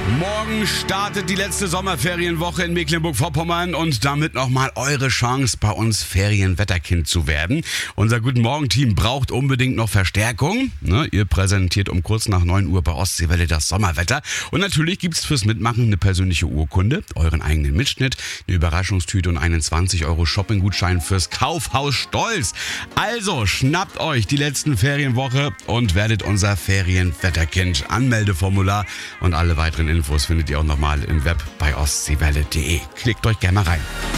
Morgen startet die letzte Sommerferienwoche in Mecklenburg-Vorpommern und damit nochmal eure Chance, bei uns Ferienwetterkind zu werden. Unser Guten Morgen-Team braucht unbedingt noch Verstärkung. Ihr präsentiert um kurz nach 9 Uhr bei Ostseewelle das Sommerwetter. Und natürlich gibt's fürs Mitmachen eine persönliche Urkunde, euren eigenen Mitschnitt, eine Überraschungstüte und einen 20€ Shoppinggutschein fürs Kaufhaus Stolz. Also schnappt euch die letzten Ferienwoche und werdet unser Ferienwetterkind. Anmeldeformular und alle weiteren Infos findet ihr auch nochmal im Web bei ostseewelle.de. Klickt euch gerne mal rein.